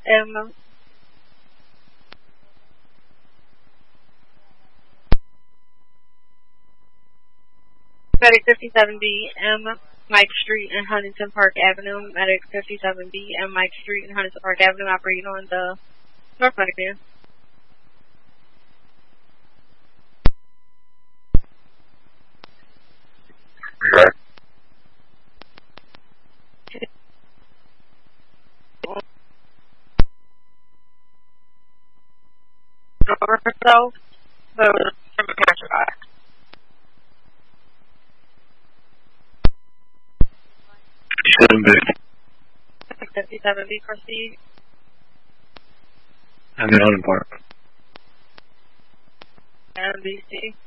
M. Medic 57B, M. Mike Street and Huntington Park Avenue. Medic 57B, M. Mike Street and Huntington Park Avenue, operating on the North Medic van. Okay. Over herself, so from a passerby. 57B, proceed. I'm in Huntington Park. And BC.